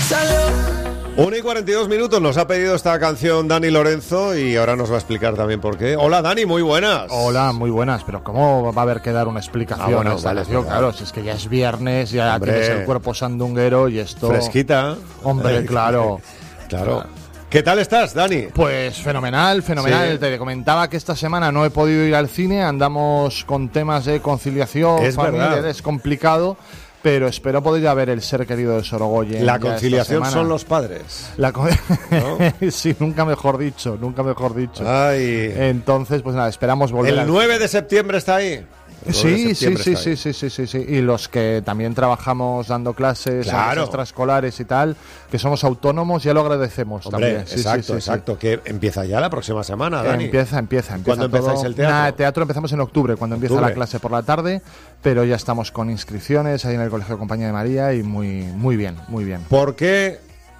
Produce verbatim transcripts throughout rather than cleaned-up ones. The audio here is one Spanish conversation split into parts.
una y cuarenta y dos minutos nos ha pedido esta canción Dani Lorenzo y ahora nos va a explicar también por qué. Hola Dani, muy buenas. Hola, muy buenas, pero ¿cómo va a haber que dar una explicación ah, bueno, a esta vale, canción? claro. Claro, si es que ya es viernes, ya Hombre, tienes el cuerpo sandunguero y esto... Fresquita. Hombre, claro. Claro. ¿Qué tal estás, Dani? Pues fenomenal, fenomenal. Sí. Te comentaba que esta semana no he podido ir al cine, andamos con temas de conciliación, Es familia, verdad. es complicado, pero espero poder ir a ver El ser querido de Sorogoyen. La ya esta conciliación semana. son los padres. La con- ¿No? Sí, nunca mejor dicho, nunca mejor dicho. Ay. Entonces, pues nada, esperamos volver El al- nueve de septiembre está ahí. El nueve de Sí, sí, septiembre sí, está sí, ahí. sí, sí, sí, sí. Y los que también trabajamos dando clases, Claro. clases extraescolares y tal, que somos autónomos, ya lo agradecemos Hombre, también. Sí, exacto, sí, sí, exacto. Que empieza ya la próxima semana, sí. Dani. Empieza, empieza, empieza. ¿Cuándo empezáis todo. el teatro? Nada, teatro empezamos en octubre, cuando empieza Octubre. la clase por la tarde, pero ya estamos con inscripciones ahí en el Colegio Compañía de María y muy, muy bien, muy bien. ¿Por qué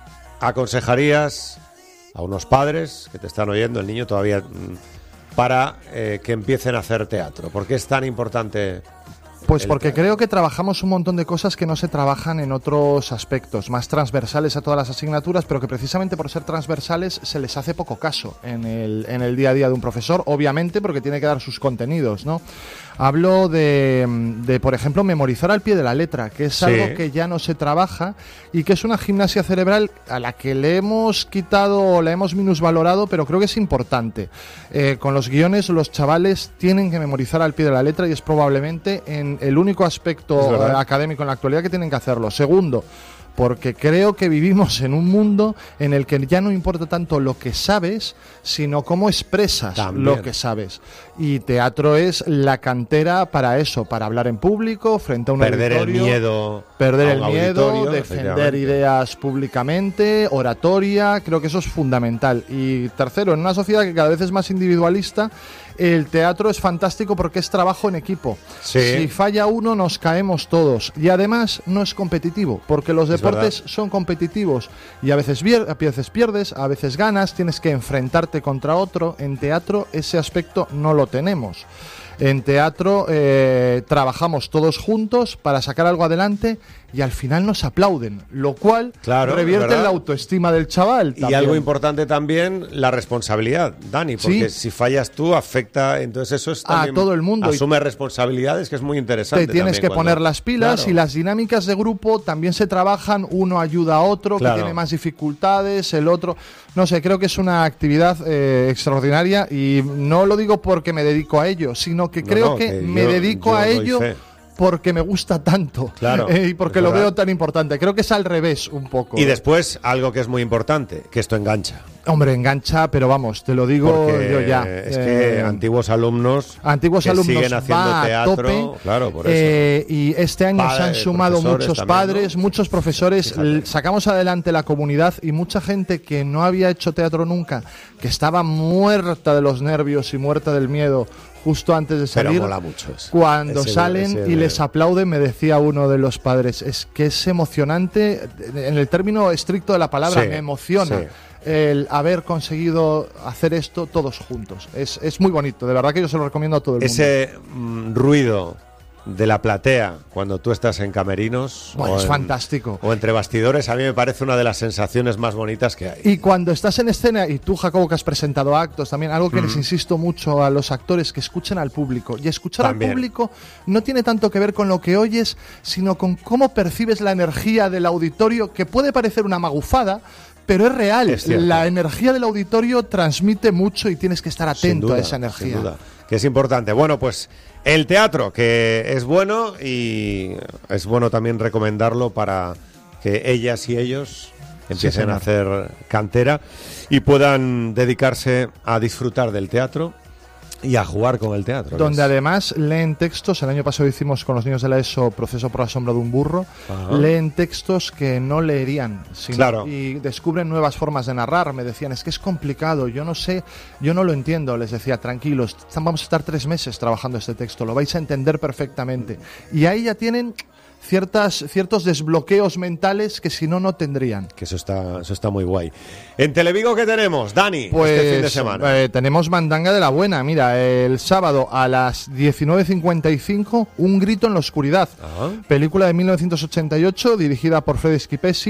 aconsejarías a unos padres que te están oyendo, el niño todavía, mm, para eh, que empiecen a hacer teatro? ¿Por qué es tan importante? Pues el porque teatro? creo que trabajamos un montón de cosas que no se trabajan en otros aspectos, más transversales a todas las asignaturas, pero que precisamente por ser transversales se les hace poco caso en el, en el día a día de un profesor, obviamente porque tiene que dar sus contenidos, ¿no? Hablo de, de, por ejemplo, memorizar al pie de la letra, que es Sí. algo que ya no se trabaja y que es una gimnasia cerebral a la que le hemos quitado o la hemos minusvalorado, pero creo que es importante. Eh, con los guiones los chavales tienen que memorizar al pie de la letra y es probablemente en el único Es aspecto verdad. eh, académico en la actualidad que tienen que hacerlo. Segundo, porque creo que vivimos en un mundo en el que ya no importa tanto lo que sabes, sino cómo expresas También. lo que sabes. Y teatro es la cantera para eso, para hablar en público, frente a un Perder el auditorio, miedo. perder a el un miedo, auditorio, defender efectivamente. ideas públicamente, oratoria, creo que eso es fundamental. Y tercero, en una sociedad que cada vez es más individualista, el teatro es fantástico porque es trabajo en equipo. Sí. Si falla uno, nos caemos todos. Y además no es competitivo, porque los Es deportes son competitivos. Y a veces, vier- a veces pierdes, a veces ganas, tienes que enfrentarte contra otro. En teatro ese aspecto no lo tenemos. En teatro eh, trabajamos todos juntos para sacar algo adelante y al final nos aplauden, lo cual Claro, revierte ¿verdad? en la autoestima del chaval. Y también. algo importante también, la responsabilidad, Dani, porque Sí. si fallas tú, afecta, entonces eso es también... todo el mundo. Asume responsabilidades, que es muy interesante. Te tienes también que cuando- poner las pilas. Claro. Y las dinámicas de grupo también se trabajan, uno ayuda a otro, Claro. que tiene más dificultades, el otro... No sé, creo que es una actividad eh, extraordinaria y no lo digo porque me dedico a ello, sino que No, creo no, que, que me yo- dedico yo a doy ello fe. porque me gusta tanto. Claro, eh, y porque es lo verdad. veo tan importante. Creo que es al revés un poco. Y después, algo que es muy importante, que esto engancha. Hombre, engancha, pero vamos, te lo digo Porque yo ya. es que Eh, antiguos alumnos Antiguos que alumnos siguen haciendo va a teatro, tope, claro, por eso. eh, y este año se han Padres, sumado profesores muchos también, padres, ¿no? muchos profesores, Fíjate. l- sacamos adelante la comunidad y mucha gente que no había hecho teatro nunca, que estaba muerta de los nervios y muerta del miedo justo antes de Pero salir. mola mucho eso. Cuando Ese- salen ese y de- les aplauden, me decía uno de los padres, es que es emocionante, en el término estricto de la palabra, Sí, me emociona. sí. El haber conseguido hacer esto todos juntos. Es, es muy bonito, de verdad que yo se lo recomiendo a todo el mundo. Ese mm, ruido de la platea cuando tú estás en camerinos Bueno, o es en- fantástico. o entre bastidores, a mí me parece una de las sensaciones más bonitas que hay. Y cuando estás en escena, y tú, Jacobo, que has presentado actos también, algo que les insisto mucho a los actores, que escuchen al público. Y escuchar También. al público no tiene tanto que ver con lo que oyes, sino con cómo percibes la energía del auditorio, que puede parecer una magufada, pero es real. Es cierto. La energía del auditorio transmite mucho y tienes que estar Sin atento duda, a esa energía. sin duda, que es importante. Bueno, pues el teatro, que es bueno y es bueno también recomendarlo para que ellas y ellos empiecen señor. a hacer cantera y puedan dedicarse a disfrutar del teatro y a jugar con el teatro. que Donde es- además leen textos, el año pasado hicimos con los niños de la ESO Proceso por la sombra de un burro, Ajá. leen textos que no leerían sino- Claro. y descubren nuevas formas de narrar. Me decían, es que es complicado, yo no sé, yo no lo entiendo. Les decía, tranquilos, vamos a estar tres meses trabajando este texto, lo vais a entender perfectamente. Y ahí ya tienen ciertas, ciertos desbloqueos mentales que si no, no tendrían. Que eso está, eso está muy guay. En Televigo, ¿qué tenemos, Dani? Pues este fin de semana. eh, tenemos mandanga de la buena. Mira, el sábado a las diecinueve cincuenta y cinco, Un grito en la oscuridad. Ajá. Película de mil novecientos ochenta y ocho dirigida por Fred Schipesi,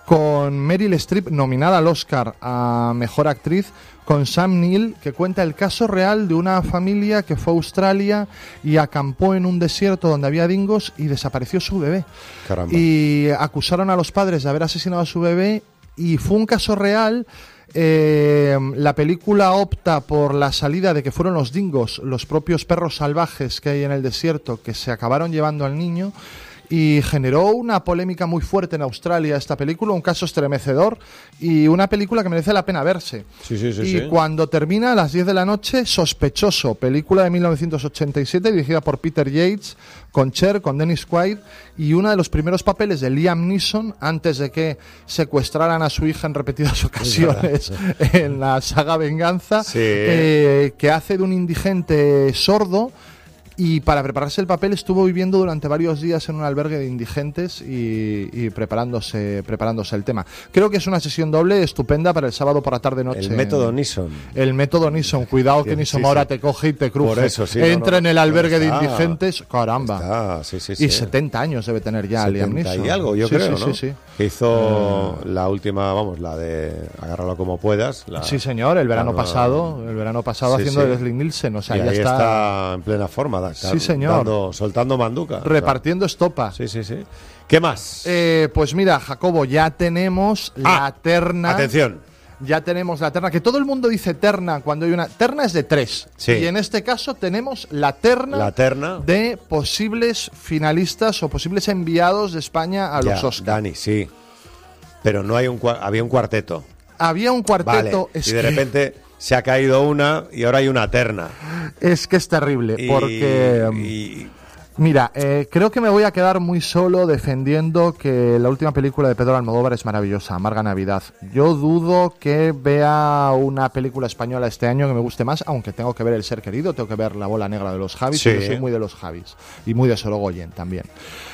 con Meryl Streep nominada al Oscar a Mejor Actriz, con Sam Neill, que cuenta el caso real de una familia que fue a Australia y acampó en un desierto donde había dingos y desapareció su bebé. Caramba. Y acusaron a los padres de haber asesinado a su bebé y fue un caso real. Eh, la película opta por la salida de que fueron los dingos, los propios perros salvajes que hay en el desierto, que se acabaron llevando al niño. Y generó una polémica muy fuerte en Australia esta película, un caso estremecedor y una película que merece la pena verse. Sí, sí, sí, y sí. cuando termina a las diez de la noche, Sospechoso, película de mil novecientos ochenta y siete dirigida por Peter Yates, con Cher, con Dennis Quaid y uno de los primeros papeles de Liam Neeson antes de que secuestraran a su hija en repetidas ocasiones en la saga Venganza, sí. eh, que hace de un indigente sordo. Y para prepararse el papel estuvo viviendo durante varios días en un albergue de indigentes y, y preparándose preparándose el tema. Creo que es una sesión doble estupenda para el sábado por la tarde-noche. El método Neeson. El método Neeson. Cuidado que Neeson sí, ahora sí. te coge y te cruje. Por eso, sí, Entra no, no, en el albergue está, de indigentes. Caramba. Está, sí, sí, y sí. setenta años debe tener ya Liam Neeson. Y algo, yo sí, creo, sí, ¿no? Sí, sí. Que hizo uh, la última, vamos, la de Agárralo como puedas. La, sí, señor, el verano la, pasado. El verano pasado sí, haciendo sí. de Leslie Nielsen. O sea, y ya ahí está... está en plena forma. Da, sí, señor. Dando, soltando manduca. Repartiendo o sea. estopa. Sí, sí, sí. ¿Qué más? Eh, pues mira, Jacobo, ya tenemos ah, la terna. Atención. Ya tenemos la terna, que todo el mundo dice terna cuando hay una... Terna es de tres. Sí. Y en este caso tenemos la terna, la terna de posibles finalistas o posibles enviados de España a ya, los Oscars. Dani, sí. Pero no hay un había un cuarteto. Había un cuarteto. Vale. Es y de que... repente se ha caído una y ahora hay una terna. Es que es terrible, y, porque... Y... Mira, eh, creo que me voy a quedar muy solo defendiendo que la última película de Pedro Almodóvar es maravillosa, Amarga Navidad. Yo dudo que vea una película española este año que me guste más, aunque tengo que ver El Ser Querido, tengo que ver La Bola Negra de los Javis, sí. Yo soy muy de los Javis y muy de Sorogoyen también.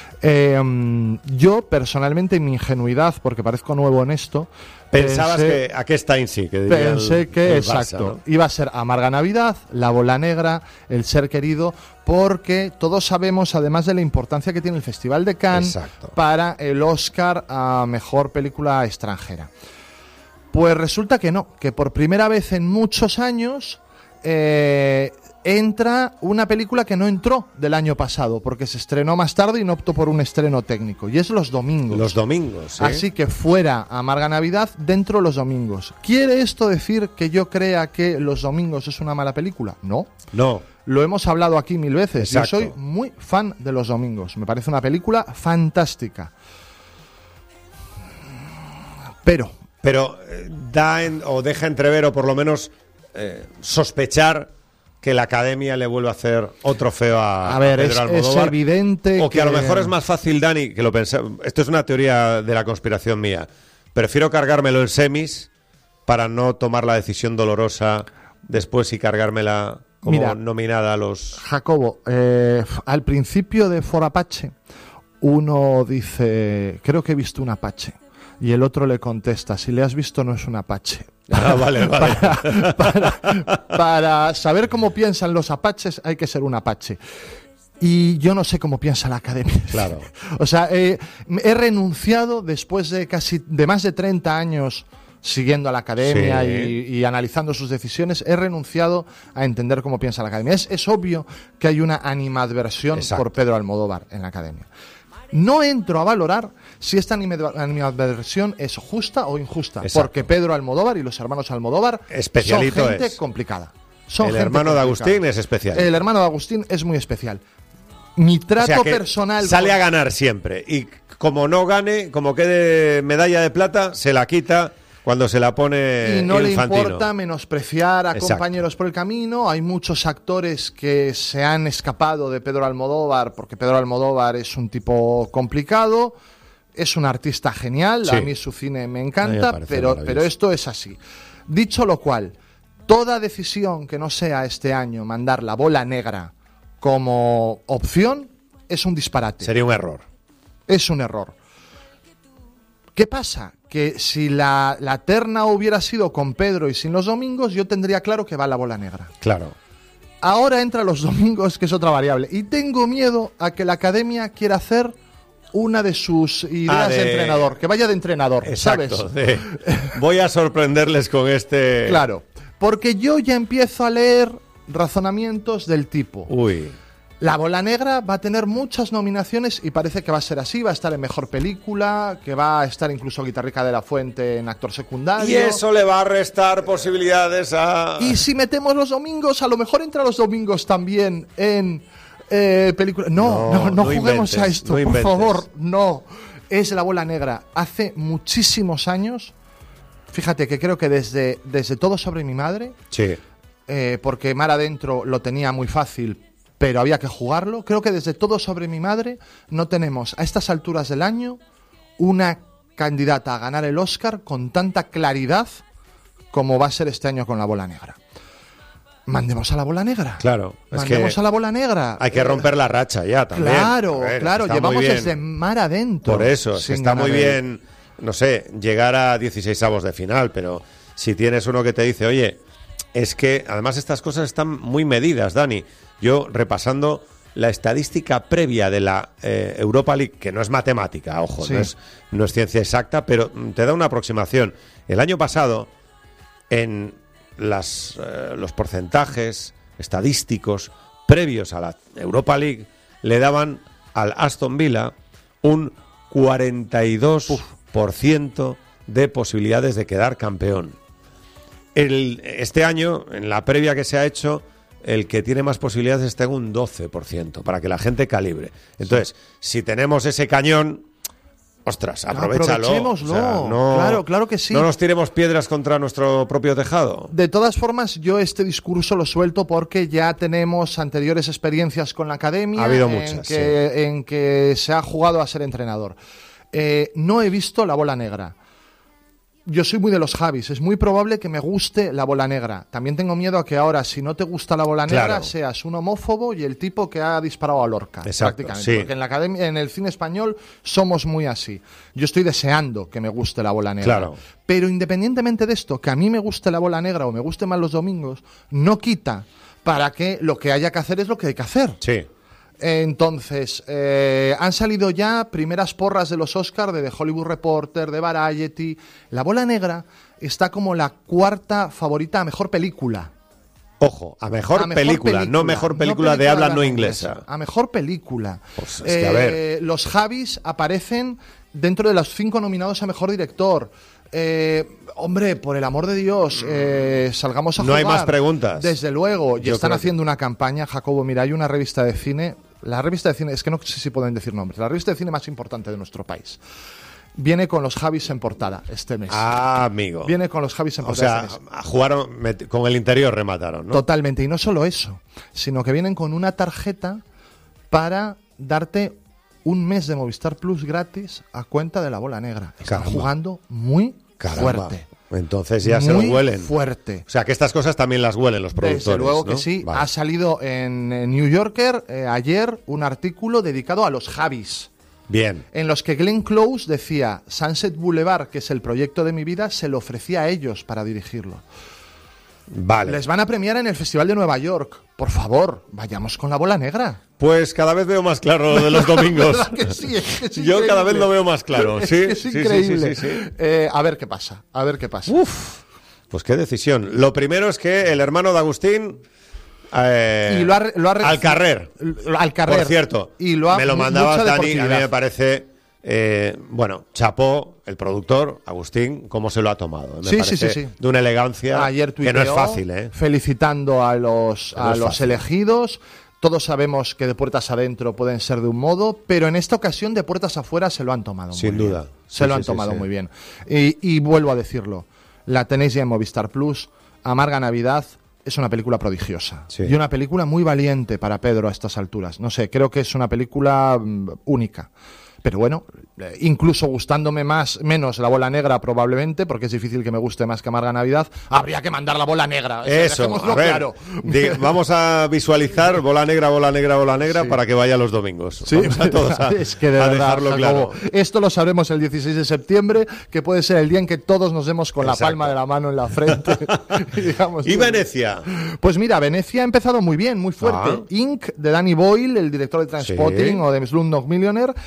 Eh, yo personalmente, en mi ingenuidad, porque parezco nuevo en esto, pensabas pensé, que a qué está en sí, que diría pensé el, que el exacto, Barça, ¿no? iba a ser Amarga Navidad, La Bola Negra, El Ser Querido, porque todos sabemos, además de la importancia que tiene el Festival de Cannes exacto. para el Oscar a Mejor Película Extranjera. Pues resulta que no, que por primera vez en muchos años eh, entra una película que no entró del año pasado, porque se estrenó más tarde y no optó por un estreno técnico, y es Los Domingos. Los Domingos, ¿sí? Así que fuera Amarga Navidad, dentro Los Domingos. ¿Quiere esto decir que yo crea que Los Domingos es una mala película? No. No. Lo hemos hablado aquí mil veces. Exacto. Yo soy muy fan de Los Domingos. Me parece una película fantástica. Pero... Pero eh, da en, o deja entrever, o por lo menos eh, sospechar que la Academia le vuelve a hacer otro feo a, a, ver, a Pedro es, Almodóvar. Es evidente o que, que a lo mejor es más fácil, Dani, que lo pensé. Esto es una teoría de la conspiración mía. Prefiero cargármelo en semis para no tomar la decisión dolorosa después y cargármela como Mira, nominada a los... Jacobo, eh, al principio de For Apache, uno dice, creo que he visto un Apache. Y el otro le contesta, si le has visto no es un Apache. Ah, vale, vale. Para, para, para saber cómo piensan los apaches hay que ser un apache. Y yo no sé cómo piensa la Academia. Claro. O sea, eh, he renunciado después de casi de más de treinta años siguiendo a la Academia sí. y, y analizando sus decisiones, he renunciado a entender cómo piensa la Academia. Es, es obvio que hay una animadversión Exacto. por Pedro Almodóvar en la Academia. No entro a valorar si esta animadversión es justa o injusta, exacto. porque Pedro Almodóvar y los hermanos Almodóvar Especialito son gente es. complicada. Son el gente hermano de complicada. Agustín es especial. El hermano de Agustín es muy especial. Mi trato o sea que personal... sale con... a ganar siempre. Y como no gane, como quede medalla de plata, se la quita cuando se la pone y no Infantino. Le importa menospreciar a Exacto. compañeros por el camino. Hay muchos actores que se han escapado de Pedro Almodóvar porque Pedro Almodóvar es un tipo complicado, es un artista genial, sí. A mí su cine me encanta, me pero, pero esto es así. Dicho lo cual, toda decisión que no sea este año mandar La Bola Negra como opción es un disparate. Sería un error. Es un error. ¿Qué pasa? Que si la, la terna hubiera sido con Pedro y sin Los Domingos, yo tendría claro que va La Bola Negra. Claro. Ahora entra Los Domingos, que es otra variable. Y tengo miedo a que la Academia quiera hacer una de sus ideas Ah, de- de entrenador, que vaya de entrenador, Exacto. ¿sabes? de- voy a sorprenderles con este... Claro, porque yo ya empiezo a leer razonamientos del tipo: Uy. La Bola Negra va a tener muchas nominaciones y parece que va a ser así, va a estar en Mejor Película, que va a estar incluso Guitarrica de la Fuente en Actor Secundario. Y eso le va a restar posibilidades a... Y si metemos los domingos, a lo mejor entra los domingos también en eh, película. No, No, no, no, no juguemos inventes, a esto, no por inventes. favor, no. Es La Bola Negra. Hace muchísimos años, fíjate que creo que desde, desde Todo sobre mi madre, Sí. eh, porque Mar Adentro lo tenía muy fácil, pero había que jugarlo. Creo que desde Todo sobre mi madre no tenemos a estas alturas del año una candidata a ganar el Oscar con tanta claridad como va a ser este año con La Bola Negra. Mandemos a La Bola Negra. Claro. Es Mandemos que a La Bola Negra. hay que romper la racha ya también. Claro, A ver, claro. está muy Llevamos bien. desde Mar Adentro. Por eso, es que sin está muy ganar el- bien, no sé, llegar a dieciséis avos de final, pero si tienes uno que te dice, oye, es que además estas cosas están muy medidas, Dani. Yo, repasando la estadística previa de la eh, Europa League, que no es matemática, ojo, Sí. no, es, no es ciencia exacta, pero mm, te da una aproximación. El año pasado, en las, eh, los porcentajes estadísticos previos a la Europa League, le daban al Aston Villa un cuarenta y dos por ciento de posibilidades de quedar campeón. El, este año, en la previa que se ha hecho, el que tiene más posibilidades está en un doce por ciento, para que la gente calibre. Entonces, si tenemos ese cañón, ostras, aprovechalo. Aprovechémoslo. O sea, no, Claro, claro que sí. No nos tiremos piedras contra nuestro propio tejado. De todas formas, yo este discurso lo suelto porque ya tenemos anteriores experiencias con la academia Ha habido en, muchas, que, en que se ha jugado a ser entrenador. Eh, no he visto La Bola Negra. Yo soy muy de los Javis. Es muy probable que me guste La Bola Negra. También tengo miedo a que ahora, si no te gusta La Bola Negra, Claro. seas un homófobo y el tipo que ha disparado a Lorca. Exacto, prácticamente. sí. Porque en la academia, en el cine español somos muy así. Yo estoy deseando que me guste La Bola Negra. Claro. Pero independientemente de esto, que a mí me guste La Bola Negra o me guste más los domingos, no quita para que lo que haya que hacer es lo que hay que hacer. Sí. Entonces, eh, han salido ya primeras porras de los Oscars, de The Hollywood Reporter, de Variety. La Bola Negra está como la cuarta favorita a mejor película. Ojo, a mejor, A mejor película, no mejor película, de habla no inglesa. A mejor película. Pues es que, a ver. Los Javis aparecen dentro de los cinco nominados a mejor director. Eh, hombre, por el amor de Dios, eh, salgamos a No jugar. hay más preguntas. Desde luego. Y Yo están creo haciendo una campaña, Jacobo. Mira, hay una revista de cine. La revista de cine, es que no sé si pueden decir nombres. La revista de cine más importante de nuestro país. Viene con los Javis en portada este mes. Ah, amigo. Viene con los Javis en O portada. sea, este mes. a- jugaron, met- con el interior remataron, ¿no? Totalmente. Y no solo eso, sino que vienen con una tarjeta para darte un mes de Movistar Plus gratis a cuenta de La Bola Negra. Están Caramba. jugando muy Caramba. fuerte. Entonces ya se lo Muy huelen. fuerte. O sea, que estas cosas también las huelen los productores. Desde luego que ¿no? sí. Vale. Ha salido en eh, New Yorker eh, ayer un artículo dedicado a los Javis, Bien. en los que Glenn Close decía: Sunset Boulevard, que es el proyecto de mi vida, se lo ofrecía a ellos para dirigirlo. Vale. Les van a premiar en el Festival de Nueva York. Por favor, vayamos con La Bola Negra. Pues cada vez veo más claro lo de los domingos. ¿Verdad que sí? Es que es Yo cada vez increíble. lo veo más claro. Es Sí, que es sí, sí, increíble. sí, sí, sí. Eh, a ver qué pasa, a ver qué pasa. Uf. Pues qué decisión. Lo primero es que el hermano de Agustín... eh, Y lo ha re- lo ha re- al carrer. Al carrer. Por cierto, Y lo ha- me lo mu- mandabas, mucha Dani, a mí deportividad. me parece... eh, bueno, chapó el productor, Agustín, cómo se lo ha tomado. Me Sí, parece sí, sí, sí. de una elegancia Ayer que no es tuiteó fácil, ¿eh? felicitando a los, Que no a es los fácil. elegidos. Todos sabemos que de puertas adentro pueden ser de un modo, pero en esta ocasión de puertas afuera se lo han tomado Sin muy duda. bien. Sí, Se lo sí, han sí, tomado sí. muy bien. Y, y vuelvo a decirlo, la tenéis ya en Movistar Plus. Amarga Navidad es una película prodigiosa. Sí. Y una película muy valiente para Pedro a estas alturas. No sé, creo que es una película mm, única. Pero bueno, eh, incluso gustándome más, menos La Bola Negra probablemente, porque es difícil que me guste más que Amarga Navidad, habría que mandar La Bola Negra. O sea, Eso, dejémoslo a ver, claro. di- vamos a visualizar bola negra, bola negra, bola negra Sí. para que vaya los domingos. Sí, Vamos a todos a, es que de a verdad, dejarlo Jacobo, claro. esto lo sabremos el dieciséis de septiembre, que puede ser el día en que todos nos demos con Exacto. la palma de la mano en la frente. y digamos, Y Venecia. Pues mira, Venecia ha empezado muy bien, muy fuerte. Ah. Inc de Danny Boyle, el director de Trainspotting Sí. o de Slumdog Millionaire,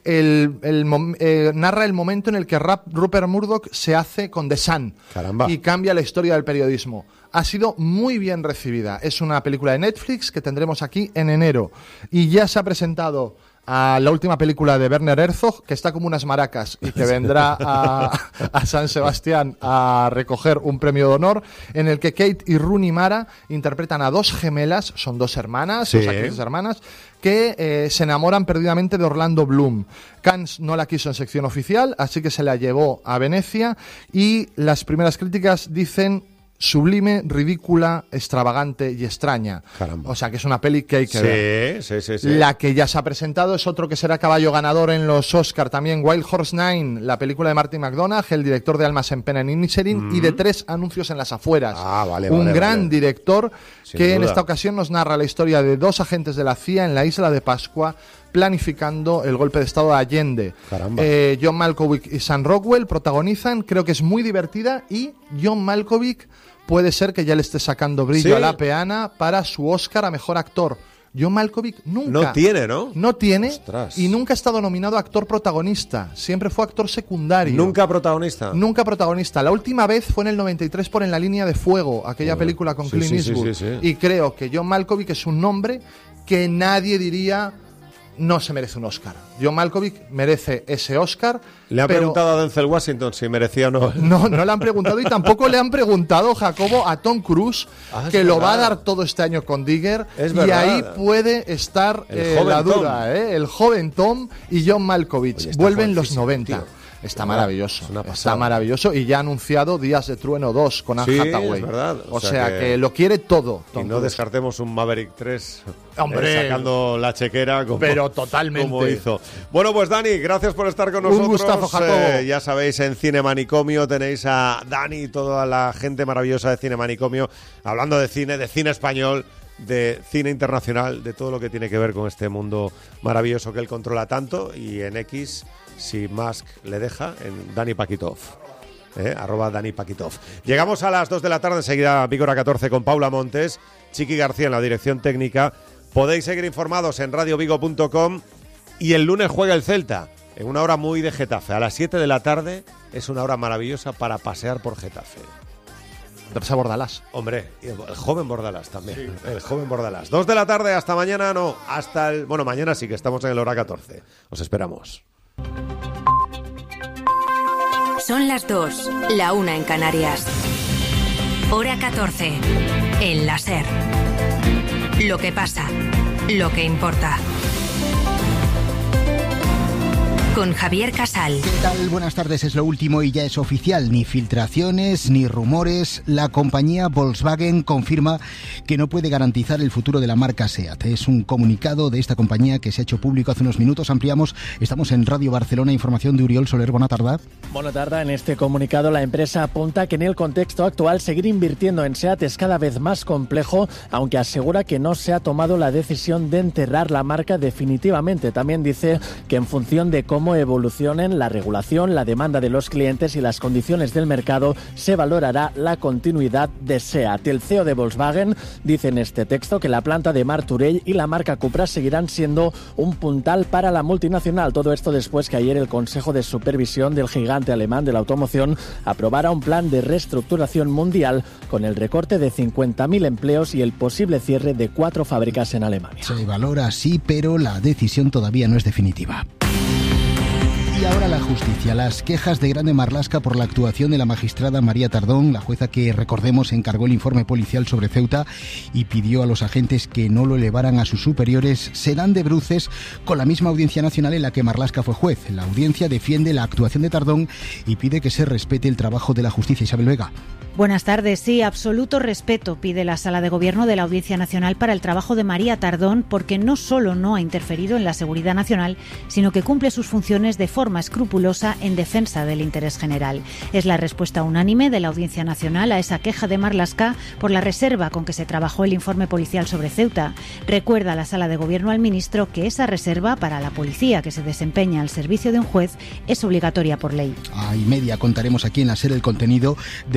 el, el, eh, narra el momento en el que Rap, Rupert Murdoch se hace con The Sun. Caramba. Y cambia la historia del periodismo. Ha sido muy bien recibida. Es una película de Netflix que tendremos aquí en enero. Y ya se ha presentado a la última película de Werner Herzog, que está como unas maracas y que vendrá a, a San Sebastián a recoger un premio de honor, en el que Kate y Rooney Mara interpretan a dos gemelas, son dos hermanas, sí. dos actrices hermanas, que eh, se enamoran perdidamente de Orlando Bloom. Cannes no la quiso en sección oficial, así que se la llevó a Venecia y las primeras críticas dicen sublime, ridícula, extravagante y extraña. Caramba. O sea, que es una peli que hay que sí, ver. Sí, sí, sí. La que ya se ha presentado es otro que será caballo ganador en los Oscar también, Wild Horse Nine, la película de Martin McDonagh, el director de Almas en Pena en Inisherin, mm. y de Tres anuncios en las afueras. Ah, vale, Un vale, gran vale. director Sin que duda. en esta ocasión nos narra la historia de dos agentes de la C I A en la isla de Pascua, planificando el golpe de estado de Allende. Caramba. Eh, John Malkovich y Sam Rockwell protagonizan, creo que es muy divertida, y John Malkovich puede ser que ya le esté sacando brillo ¿Sí? a la peana para su Oscar a Mejor Actor. John Malkovich nunca... No tiene, ¿no? No tiene. Ostras. Y nunca ha estado nominado a actor protagonista. Siempre fue actor secundario. ¿Nunca protagonista? Nunca protagonista. La última vez fue en el noventa y tres por En la línea de fuego, aquella Joder. película con Sí, Clint sí, sí, Eastwood. sí, sí. Y creo que John Malkovich es un nombre que nadie diría no se merece un Oscar. John Malkovich merece ese Oscar. Le ha pero preguntado a Denzel Washington si merecía o no. No, no le han preguntado y tampoco le han preguntado, Jacobo, a Tom Cruise, Ah, que es lo verdad. va a dar todo este año con Digger. Es y verdad. ahí puede estar El eh, joven la Tom. duda, ¿eh? El joven Tom y John Malkovich. Oye, está Vuelven los jovencísimo, noventa. tío. Está Es una- maravilloso. es una Está pasada. maravilloso y ya ha anunciado Días de Trueno dos con Anne Sí, Hathaway. es verdad. O, O sea sea, que- que... lo quiere todo. Y Tom no Cruise. descartemos un Maverick tres Hombre. eh, sacando la chequera como, Pero totalmente. como hizo. Bueno, pues Dani, gracias por estar con Un nosotros. gustazo, Jacobo. Eh, ya sabéis, en Cine Manicomio tenéis a Dani y toda la gente maravillosa de Cine Manicomio hablando de cine, de cine español, de cine internacional, de todo lo que tiene que ver con este mundo maravilloso que él controla tanto. Y en X, si Musk le deja, en Dani Pakitov. Eh, arroba Dani Pakitov. Llegamos a las dos de la tarde, enseguida Vícora catorce con Paula Montes, Chiqui García en la dirección técnica. Podéis seguir informados en radio vigo punto com y el lunes juega el Celta, en una hora muy de Getafe. A las siete de la tarde es una hora maravillosa para pasear por Getafe. Teresa Bordalás. Hombre, y el, el joven Bordalás también. Sí. El joven Bordalás. Dos de la tarde, hasta mañana no. Hasta el. Bueno, mañana sí que estamos en el hora catorce. Os esperamos. Son las dos, la una en Canarias. Hora catorce. El láser. Lo que pasa, lo que importa. Con Javier Casal. ¿Qué tal? Buenas tardes, es lo último y ya es oficial. Ni filtraciones, ni rumores. La compañía Volkswagen confirma que no puede garantizar el futuro de la marca SEAT. Es un comunicado de esta compañía que se ha hecho público hace unos minutos. Ampliamos, estamos en Radio Barcelona, información de Uriol Soler. Buena tarde. Buena tarde. En este comunicado la empresa apunta que en el contexto actual seguir invirtiendo en SEAT es cada vez más complejo, aunque asegura que no se ha tomado la decisión de enterrar la marca definitivamente. También dice que en función de cómo evolucionen la regulación, la demanda de los clientes y las condiciones del mercado, se valorará la continuidad de SEAT. El C E O de Volkswagen dice en este texto que la planta de Martorell y la marca Cupra seguirán siendo un puntal para la multinacional. Todo esto después que ayer el Consejo de Supervisión del gigante alemán de la automoción aprobara un plan de reestructuración mundial con el recorte de cincuenta mil empleos y el posible cierre de cuatro fábricas en Alemania. Se valora sí, pero la decisión todavía no es definitiva. Y ahora la justicia. Las quejas de Grande Marlaska por la actuación de la magistrada María Tardón, la jueza que, recordemos, encargó el informe policial sobre Ceuta y pidió a los agentes que no lo elevaran a sus superiores, serán de bruces con la misma Audiencia Nacional en la que Marlaska fue juez. La audiencia defiende la actuación de Tardón y pide que se respete el trabajo de la justicia. Isabel Vega. Buenas tardes. Sí, absoluto respeto pide la Sala de Gobierno de la Audiencia Nacional para el trabajo de María Tardón, porque no solo no ha interferido en la seguridad nacional, sino que cumple sus funciones de forma escrupulosa en defensa del interés general. Es la respuesta unánime de la Audiencia Nacional a esa queja de Marlaska por la reserva con que se trabajó el informe policial sobre Ceuta. Recuerda la Sala de Gobierno al ministro que esa reserva para la policía que se desempeña al servicio de un juez es obligatoria por ley. A y media contaremos aquí en la SER el contenido del segundo informe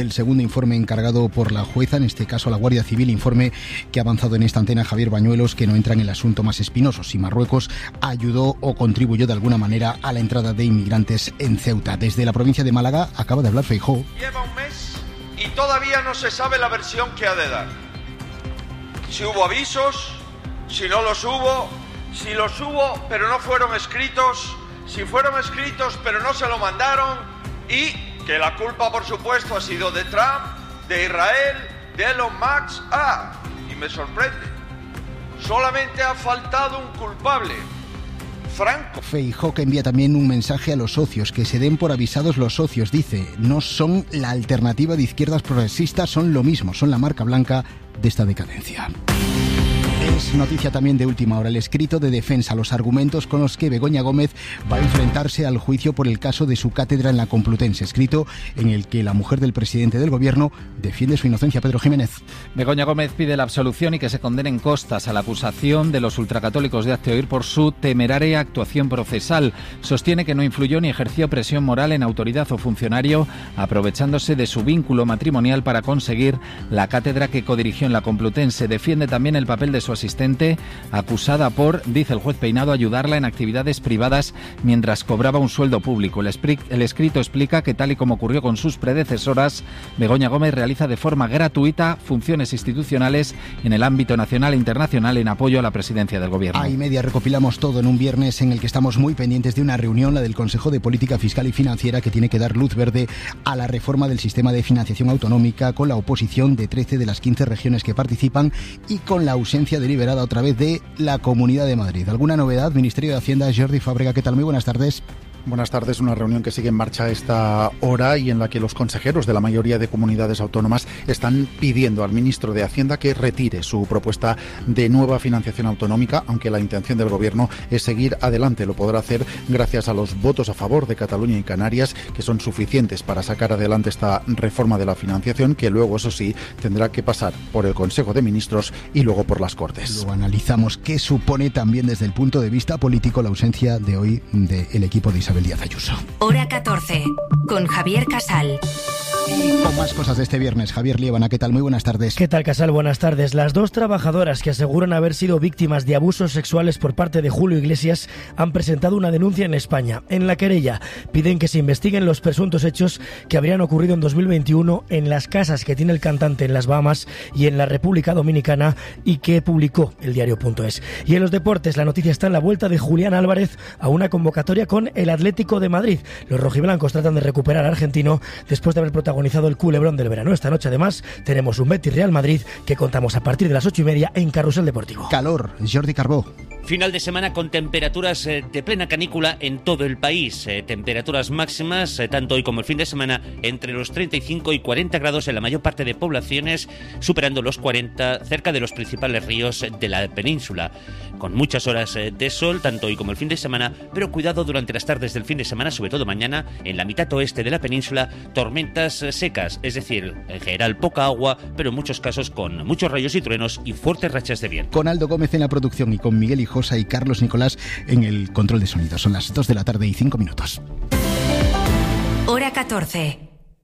informe encargado por la jueza, en este caso la Guardia Civil, informe que ha avanzado en esta antena Javier Bañuelos, que no entra en el asunto más espinoso, si Marruecos ayudó o contribuyó de alguna manera a la entrada de inmigrantes en Ceuta. Desde la provincia de Málaga acaba de hablar Feijóo. Lleva un mes y todavía no se sabe la versión que ha de dar. Si hubo avisos, si no los hubo, si los hubo pero no fueron escritos, si fueron escritos pero no se lo mandaron, y que la culpa, por supuesto, ha sido de Trump, de Israel, de Elon Musk. Ah, y me sorprende, solamente ha faltado un culpable: Franco. Feijóo, que envía también un mensaje a los socios, que se den por avisados los socios, dice, no son la alternativa de izquierdas progresistas, son lo mismo, son la marca blanca de esta decadencia. Es noticia también de última hora el escrito de defensa, los argumentos con los que Begoña Gómez va a enfrentarse al juicio por el caso de su cátedra en la Complutense, escrito en el que la mujer del presidente del gobierno defiende su inocencia. Pedro Jiménez. Begoña Gómez pide la absolución y que se condenen costas a la acusación de los ultracatólicos de Hazte Oír por su temeraria actuación procesal. Sostiene que no influyó ni ejerció presión moral en autoridad o funcionario, aprovechándose de su vínculo matrimonial para conseguir la cátedra que codirigió en la Complutense. Defiende también el papel de su asistente, acusada por, dice el juez Peinado, ayudarla en actividades privadas mientras cobraba un sueldo público. El, el escrito explica que, tal y como ocurrió con sus predecesoras, Begoña Gómez realiza de forma gratuita funciones institucionales en el ámbito nacional e internacional en apoyo a la presidencia del gobierno. A y media recopilamos todo en un viernes en el que estamos muy pendientes de una reunión, la del Consejo de Política Fiscal y Financiera, que tiene que dar luz verde a la reforma del sistema de financiación autonómica, con la oposición de trece de las quince regiones que participan y con la ausencia deliberada otra vez de la Comunidad de Madrid. ¿Alguna novedad? Ministerio de Hacienda, Jordi Fábrega, ¿qué tal? Muy buenas tardes. Buenas tardes. Una reunión que sigue en marcha a esta hora y en la que los consejeros de la mayoría de comunidades autónomas están pidiendo al ministro de Hacienda que retire su propuesta de nueva financiación autonómica, aunque la intención del gobierno es seguir adelante. Lo podrá hacer gracias a los votos a favor de Cataluña y Canarias, que son suficientes para sacar adelante esta reforma de la financiación, que luego, eso sí, tendrá que pasar por el Consejo de Ministros y luego por las Cortes. Luego analizamos qué supone también desde el punto de vista político la ausencia de hoy del equipo de Isabel Díaz Ayuso. Hora catorce, con Javier Casal. Y con más cosas de este viernes, Javier Liébana, ¿qué tal? Muy buenas tardes. ¿Qué tal, Casal? Buenas tardes. Las dos trabajadoras que aseguran haber sido víctimas de abusos sexuales por parte de Julio Iglesias han presentado una denuncia en España. En la querella piden que se investiguen los presuntos hechos que habrían ocurrido en dos mil veintiuno en las casas que tiene el cantante en las Bahamas y en la República Dominicana, y que publicó el diario punto es. Y en los deportes, la noticia está en la vuelta de Julián Álvarez a una convocatoria con el Atlético de Madrid. Los rojiblancos tratan de recuperar al argentino después de haber protagonizado el culebrón del verano. Esta noche, además, tenemos un Betis Real Madrid que contamos a partir de las ocho y media en Carrusel Deportivo. Calor, Jordi Carbó. Final de semana con temperaturas eh, de plena canícula en todo el país. Eh, temperaturas máximas, eh, tanto hoy como el fin de semana, entre los treinta y cinco y cuarenta grados en la mayor parte de poblaciones, superando los cuarenta cerca de los principales ríos de la península. Con muchas horas eh, de sol, tanto hoy como el fin de semana, pero cuidado durante las tardes del fin de semana, sobre todo mañana, en la mitad oeste de la península, tormentas eh, secas, es decir, en general poca agua, pero en muchos casos con muchos rayos y truenos y fuertes rachas de viento. Con Aldo Gómez en la producción y con Miguel Hijosa y Carlos Nicolás en el control de sonido. Son las dos de la tarde y cinco minutos. Hora catorce.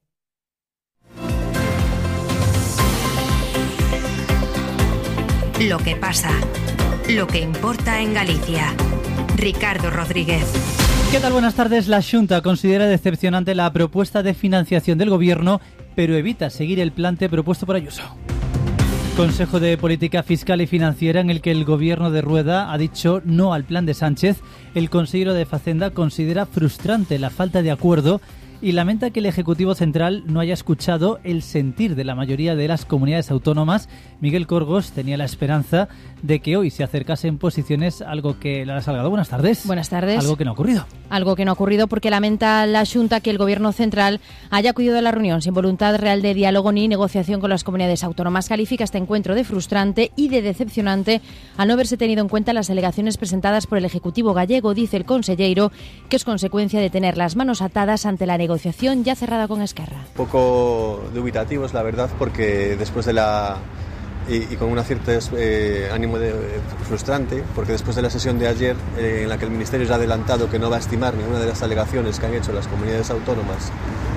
Lo que pasa, lo que importa en Galicia. Ricardo Rodríguez. ¿Qué tal? Buenas tardes. La Xunta considera decepcionante la propuesta de financiación del Gobierno, pero evita seguir el plante propuesto por Ayuso. Consejo de Política Fiscal y Financiera en el que el Gobierno de Rueda ha dicho no al plan de Sánchez. El consejero de Facenda considera frustrante la falta de acuerdo y lamenta que el Ejecutivo Central no haya escuchado el sentir de la mayoría de las comunidades autónomas. Miguel Corgos tenía la esperanza de que hoy se acercase en posiciones, algo que le ha salgado. Buenas tardes. Buenas tardes. Algo que no ha ocurrido. Algo que no ha ocurrido porque lamenta la Xunta que el Gobierno Central haya acudido a la reunión sin voluntad real de diálogo ni negociación con las comunidades autónomas. Califica este encuentro de frustrante y de decepcionante al no haberse tenido en cuenta las alegaciones presentadas por el Ejecutivo gallego. Dice el consellero que es consecuencia de tener las manos atadas ante la negociación ya cerrada con Esquerra. Un poco dubitativos, la verdad, porque después de la... Y, y con un cierto eh, ánimo de, eh, frustrante, porque después de la sesión de ayer, eh, en la que el Ministerio ya ha adelantado que no va a estimar ninguna de las alegaciones que han hecho las comunidades autónomas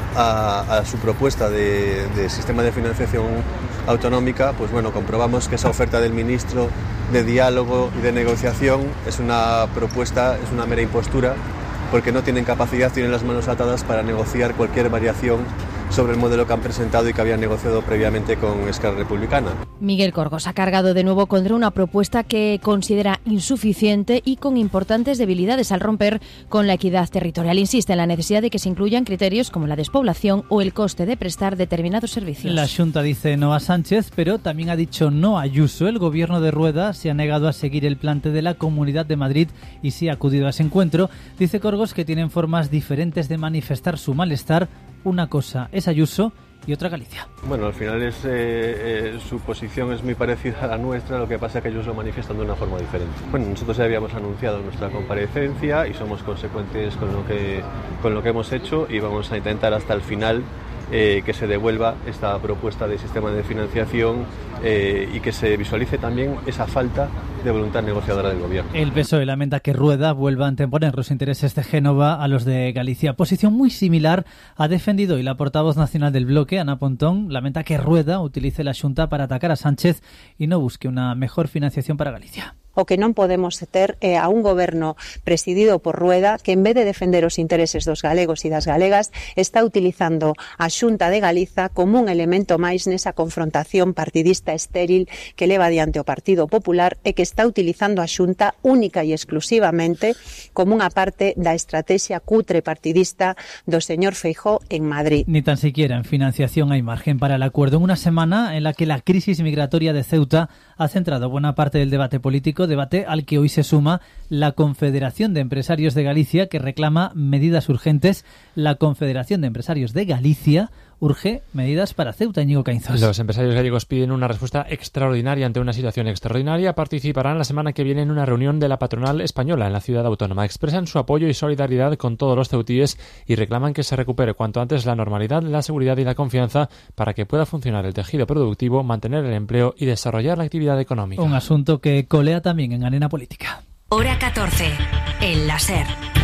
a, a su propuesta de, de sistema de financiación autonómica, pues bueno, comprobamos que esa oferta del ministro de diálogo y de negociación es una propuesta, es una mera impostura, porque no tienen capacidad, tienen las manos atadas para negociar cualquier variación sobre el modelo que han presentado y que habían negociado previamente con Esquerra Republicana. Miguel Corgos ha cargado de nuevo contra una propuesta que considera insuficiente y con importantes debilidades al romper con la equidad territorial. Insiste en la necesidad de que se incluyan criterios como la despoblación o el coste de prestar determinados servicios. La Xunta dice no a Sánchez, pero también ha dicho no a Ayuso. El gobierno de Rueda se ha negado a seguir el plante de la Comunidad de Madrid y sí ha acudido a ese encuentro. Dice Corgos que tienen formas diferentes de manifestar su malestar. Una cosa es Ayuso y otra Galicia. Bueno, al final es, eh, eh, su posición es muy parecida a la nuestra, lo que pasa es que ellos lo manifiestan de una forma diferente. Bueno, nosotros ya habíamos anunciado nuestra comparecencia y somos consecuentes con lo que, con lo que hemos hecho y vamos a intentar hasta el final eh, que se devuelva esta propuesta de sistema de financiación eh, y que se visualice también esa falta de voluntad negociadora del gobierno. El P S O E lamenta que Rueda vuelva a anteponer los intereses de Génova a los de Galicia. Posición muy similar ha defendido hoy la portavoz nacional del bloque, Ana Pontón. Lamenta que Rueda utilice la Xunta para atacar a Sánchez y no busque una mejor financiación para Galicia. O que non podemos ter eh, a un goberno presidido por Rueda que en vez de defender os intereses dos galegos e das galegas está utilizando a Xunta de Galiza como un elemento máis nesa confrontación partidista estéril que leva adiante o Partido Popular e que está utilizando a Xunta única e exclusivamente como unha parte da estrategia cutre partidista do señor Feijóo en Madrid. Ni tan siquiera en financiación hay margen para el acuerdo. En una semana en la que la crisis migratoria de Ceuta ha centrado buena parte del debate político, debate al que hoy se suma la Confederación de Empresarios de Galicia, que reclama medidas urgentes. La Confederación de Empresarios de Galicia urge medidas para Ceuta. Íñigo Caínzos. Los empresarios gallegos piden una respuesta extraordinaria ante una situación extraordinaria. Participarán la semana que viene en una reunión de la patronal española en la ciudad autónoma. Expresan su apoyo y solidaridad con todos los ceutíes y reclaman que se recupere cuanto antes la normalidad, la seguridad y la confianza para que pueda funcionar el tejido productivo, mantener el empleo y desarrollar la actividad económica. Un asunto que colea también en arena política. Hora catorce, en la SER.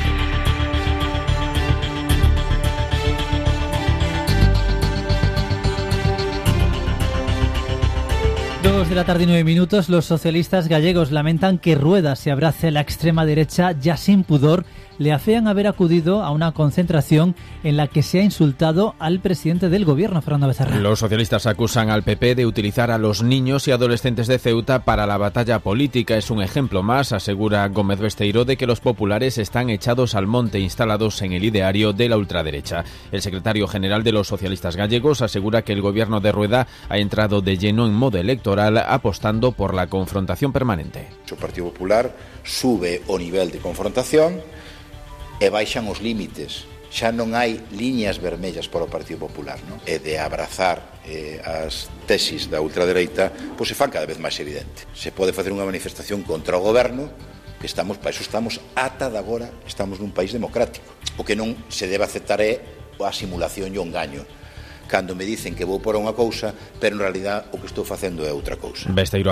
Dos de la tarde y nueve minutos, los socialistas gallegos lamentan que Rueda se abrace a la extrema derecha ya sin pudor. Le afean haber acudido a una concentración en la que se ha insultado al presidente del gobierno, Fernando Becerra. Los socialistas acusan al P P de utilizar a los niños y adolescentes de Ceuta para la batalla política. Es un ejemplo más, asegura Gómez Besteiro, de que los populares están echados al monte, instalados en el ideario de la ultraderecha. El secretario general de los socialistas gallegos asegura que el gobierno de Rueda ha entrado de lleno en modo electoral, apostando por la confrontación permanente. O Partido Popular sube o nivel de confrontación e baixan os límites. Xa non hai liñas vermellas para o Partido Popular, non? E de abrazar eh, as tesis da ultradereita, pois se fan cada vez máis evidente. Se pode facer unha manifestación contra o goberno, que estamos, para iso estamos ata de agora, estamos nun país democrático. O que non se debe aceptar é a simulación e o engaño. Cando me dicen que vou por unha cousa, pero en realidad o que estou facendo é outra cousa. Besteiro